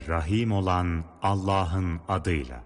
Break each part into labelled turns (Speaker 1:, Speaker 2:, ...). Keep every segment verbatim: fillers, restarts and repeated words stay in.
Speaker 1: Rahim olan Allah'ın adıyla.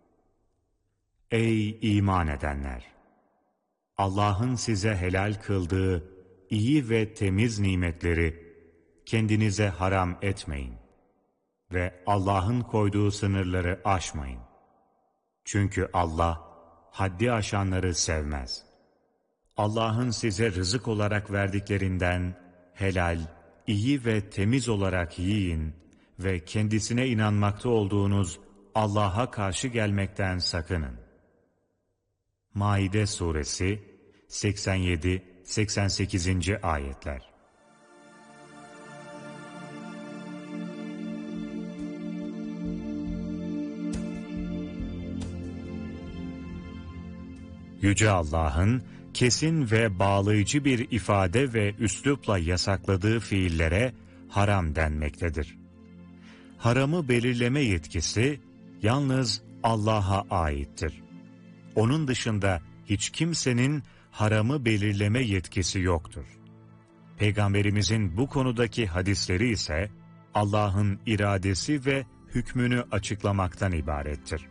Speaker 1: Ey iman edenler! Allah'ın size helal kıldığı iyi ve temiz nimetleri kendinize haram etmeyin ve Allah'ın koyduğu sınırları aşmayın. Çünkü Allah haddi aşanları sevmez. Allah'ın size rızık olarak verdiklerinden helal, iyi ve temiz olarak yiyin ve kendisine inanmakta olduğunuz Allah'a karşı gelmekten sakının. Maide Suresi seksen yedi seksen sekizinci ayetler. Yüce Allah'ın kesin ve bağlayıcı bir ifade ve üslupla yasakladığı fiillere haram denmektedir. Haramı belirleme yetkisi yalnız Allah'a aittir. Onun dışında hiç kimsenin haramı belirleme yetkisi yoktur. Peygamberimizin bu konudaki hadisleri ise Allah'ın iradesi ve hükmünü açıklamaktan ibarettir.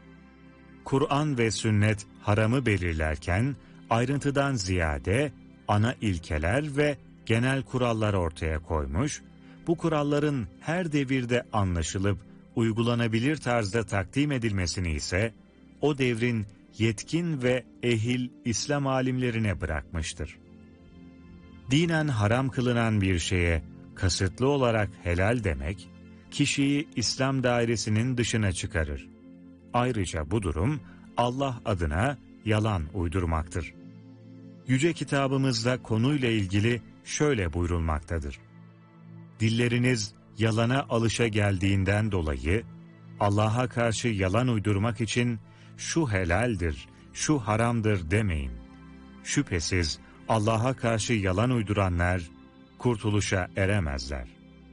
Speaker 1: Kur'an ve sünnet haramı belirlerken ayrıntıdan ziyade ana ilkeler ve genel kurallar ortaya koymuş, bu kuralların her devirde anlaşılıp uygulanabilir tarzda takdim edilmesini ise o devrin yetkin ve ehil İslam alimlerine bırakmıştır. Dinen haram kılınan bir şeye kasıtlı olarak helal demek, kişiyi İslam dairesinin dışına çıkarır. Ayrıca bu durum Allah adına yalan uydurmaktır. Yüce kitabımızda konuyla ilgili şöyle buyurulmaktadır. Dilleriniz yalana alışa geldiğinden dolayı Allah'a karşı yalan uydurmak için şu helaldir, şu haramdır demeyin. Şüphesiz Allah'a karşı yalan uyduranlar kurtuluşa eremezler.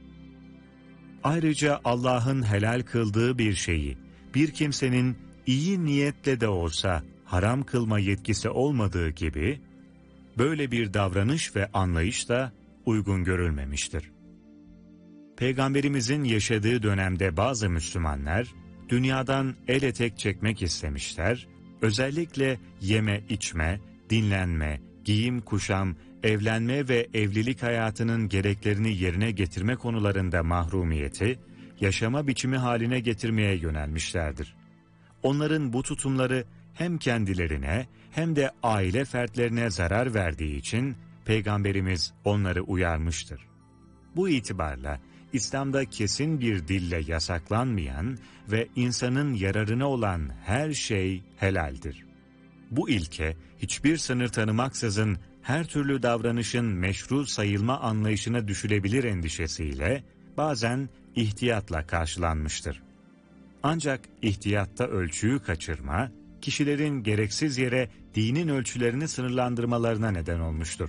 Speaker 1: Ayrıca Allah'ın helal kıldığı bir şeyi bir kimsenin iyi niyetle de olsa haram kılma yetkisi olmadığı gibi, böyle bir davranış ve anlayış da uygun görülmemiştir. Peygamberimizin yaşadığı dönemde bazı Müslümanlar, dünyadan el etek çekmek istemişler, özellikle yeme içme, dinlenme, giyim kuşam, evlenme ve evlilik hayatının gereklerini yerine getirme konularında mahrumiyeti, yaşama biçimi haline getirmeye yönelmişlerdir. Onların bu tutumları hem kendilerine hem de aile fertlerine zarar verdiği için Peygamberimiz onları uyarmıştır. Bu itibarla İslam'da kesin bir dille yasaklanmayan ve insanın yararına olan her şey helaldir. Bu ilke hiçbir sınır tanımaksızın her türlü davranışın meşru sayılma anlayışına düşülebilir endişesiyle bazen ihtiyatla karşılanmıştır. Ancak ihtiyatta ölçüyü kaçırma, kişilerin gereksiz yere dinin ölçülerini sınırlandırmalarına neden olmuştur.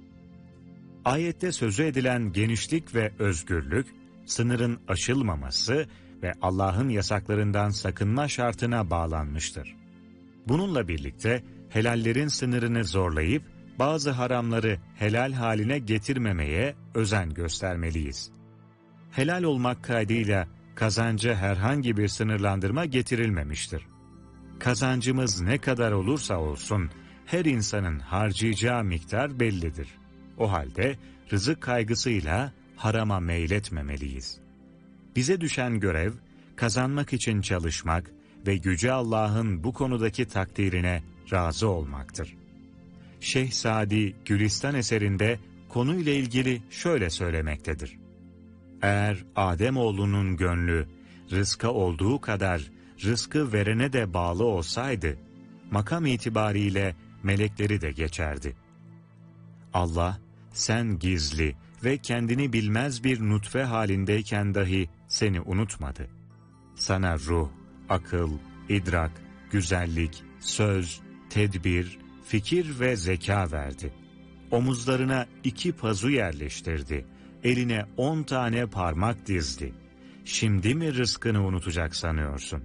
Speaker 1: Ayette sözü edilen genişlik ve özgürlük, sınırın aşılmaması ve Allah'ın yasaklarından sakınma şartına bağlanmıştır. Bununla birlikte helallerin sınırını zorlayıp bazı haramları helal haline getirmemeye özen göstermeliyiz. Helal olmak kaydıyla kazanca herhangi bir sınırlandırma getirilmemiştir. Kazancımız ne kadar olursa olsun her insanın harcayacağı miktar bellidir. O halde rızık kaygısıyla harama meyletmemeliyiz. Bize düşen görev, kazanmak için çalışmak ve Yüce Allah'ın bu konudaki takdirine razı olmaktır. Şeyh Sadi Gülistan eserinde konuyla ilgili şöyle söylemektedir. Eğer Ademoğlunun gönlü rızka olduğu kadar rızkı verene de bağlı olsaydı, makam itibariyle melekleri de geçerdi. Allah, sen gizli ve kendini bilmez bir nutfe halindeyken dahi seni unutmadı. Sana ruh, akıl, idrak, güzellik, söz, tedbir, fikir ve zeka verdi. Omuzlarına iki pazu yerleştirdi. Eline on tane parmak dizdi. Şimdi mi rızkını unutacak sanıyorsun?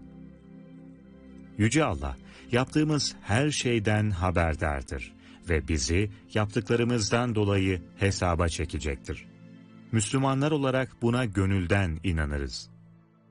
Speaker 1: Yüce Allah, yaptığımız her şeyden haberdardır ve bizi yaptıklarımızdan dolayı hesaba çekecektir. Müslümanlar olarak buna gönülden inanırız.